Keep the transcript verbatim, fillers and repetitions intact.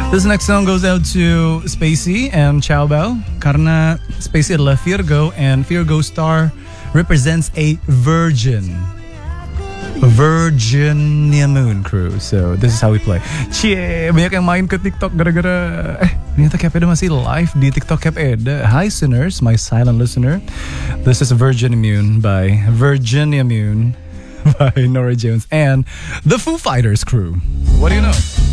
This next song goes out to Spacey and Chow Bao karena Spacey adalah Virgo and Virgo star represents a virgin. Virginia Moon crew. So this is how we play. Cie, banyak yang main ke TikTok gara-gara eh ternyata Cap Eda masih live di TikTok Cap Eda. Hi sinners, my silent listener. This is Virgin Immune by Virginia Moon by Norah Jones and the Foo Fighters crew. What do you know?